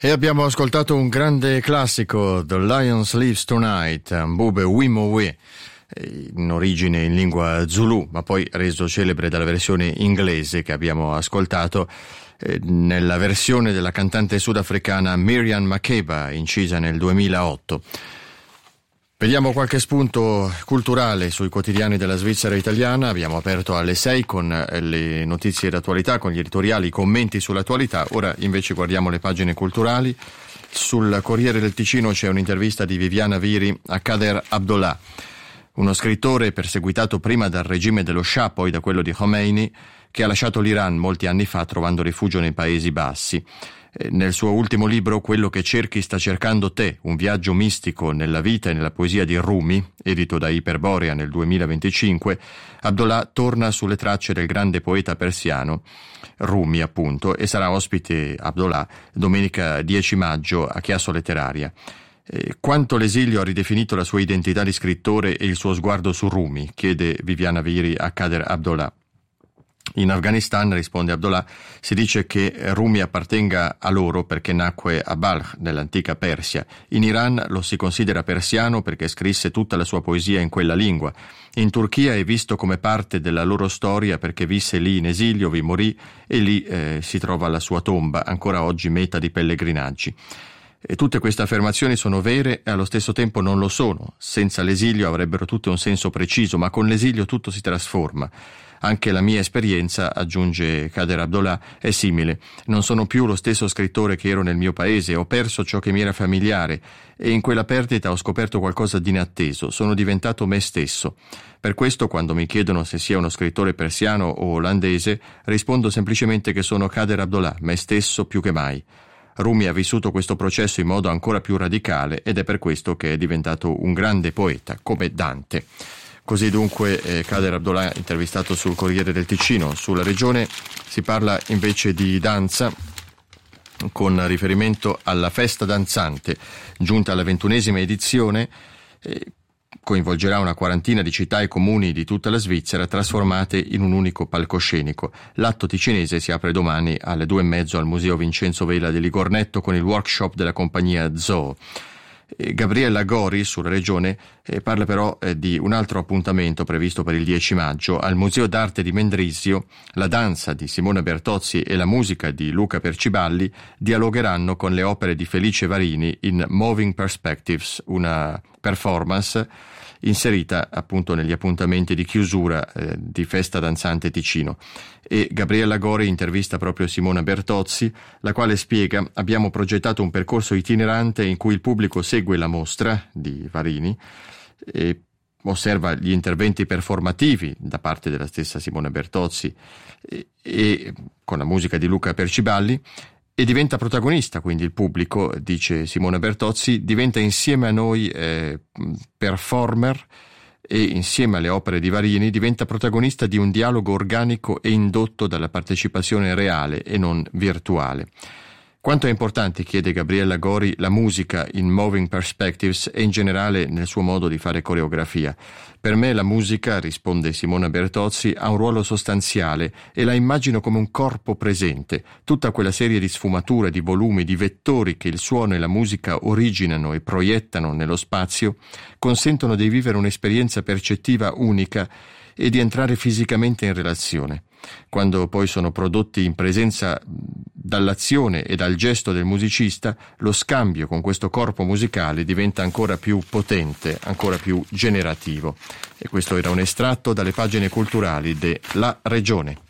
E abbiamo ascoltato un grande classico, The Lion Sleeps Tonight, Mbube Wimowe, in origine in lingua Zulu, ma poi reso celebre dalla versione inglese che abbiamo ascoltato, nella versione della cantante sudafricana Miriam Makeba, incisa nel 2008. Vediamo qualche spunto culturale sui quotidiani della Svizzera italiana. Abbiamo aperto alle 6 con le notizie d'attualità, con gli editoriali, i commenti sull'attualità. Ora invece guardiamo le pagine culturali. Sul Corriere del Ticino c'è un'intervista di Viviana Viri a Kader Abdollah, uno scrittore perseguitato prima dal regime dello Shah, poi da quello di Khomeini, che ha lasciato l'Iran molti anni fa trovando rifugio nei Paesi Bassi. Nel suo ultimo libro, Quello che cerchi sta cercando te, un viaggio mistico nella vita e nella poesia di Rumi, edito da Iperborea nel 2025, Abdollah torna sulle tracce del grande poeta persiano, Rumi appunto, e sarà ospite Abdollah domenica 10 maggio a Chiasso Letteraria. Quanto l'esilio ha ridefinito la sua identità di scrittore e il suo sguardo su Rumi, chiede Viviana Viri a Kader Abdollah. In Afghanistan, risponde Abdollah, si dice che Rumi appartenga a loro perché nacque a Balkh, nell'antica Persia. In Iran lo si considera persiano perché scrisse tutta la sua poesia in quella lingua. In Turchia è visto come parte della loro storia perché visse lì in esilio, vi morì e lì si trova la sua tomba, ancora oggi meta di pellegrinaggi. E tutte queste affermazioni sono vere e allo stesso tempo non lo sono. Senza l'esilio avrebbero tutte un senso preciso, ma con l'esilio tutto si trasforma. Anche la mia esperienza, aggiunge Kader Abdollah, è simile. Non sono più lo stesso scrittore che ero nel mio paese, ho perso ciò che mi era familiare e in quella perdita ho scoperto qualcosa di inatteso, sono diventato me stesso. Per questo, quando mi chiedono se sia uno scrittore persiano o olandese, rispondo semplicemente che sono Kader Abdollah, me stesso più che mai. Rumi ha vissuto questo processo in modo ancora più radicale ed è per questo che è diventato un grande poeta, come Dante. Così dunque Kader Abdollah, intervistato sul Corriere del Ticino. Sulla regione si parla invece di danza, con riferimento alla festa danzante, giunta alla 21esima edizione, coinvolgerà una quarantina di città e comuni di tutta la Svizzera trasformate in un unico palcoscenico. L'atto ticinese si apre domani alle 2:30 al Museo Vincenzo Vela di Ligornetto con il workshop della compagnia Zoo. Gabriella Gori sulla regione parla però di un altro appuntamento previsto per il 10 maggio al Museo d'Arte di Mendrisio. La danza di Simona Bertozzi e la musica di Luca Perciballi dialogheranno con le opere di Felice Varini in Moving Perspectives, una performance inserita appunto negli appuntamenti di chiusura di Festa Danzante Ticino. E Gabriella Gori intervista proprio Simona Bertozzi, la quale spiega: abbiamo progettato un percorso itinerante in cui il pubblico segue la mostra di Varini e osserva gli interventi performativi da parte della stessa Simona Bertozzi e con la musica di Luca Perciballi, e diventa protagonista, quindi il pubblico, dice Simona Bertozzi, diventa insieme a noi performer e insieme alle opere di Varini diventa protagonista di un dialogo organico e indotto dalla partecipazione reale e non virtuale. Quanto è importante, chiede Gabriella Gori, la musica in Moving Perspectives e in generale nel suo modo di fare coreografia? Per me la musica, risponde Simona Bertozzi, ha un ruolo sostanziale e la immagino come un corpo presente. Tutta quella serie di sfumature, di volumi, di vettori che il suono e la musica originano e proiettano nello spazio consentono di vivere un'esperienza percettiva unica e di entrare fisicamente in relazione. Quando poi sono prodotti in presenza dall'azione e dal gesto del musicista, lo scambio con questo corpo musicale diventa ancora più potente, ancora più generativo. E questo era un estratto dalle pagine culturali de La Regione.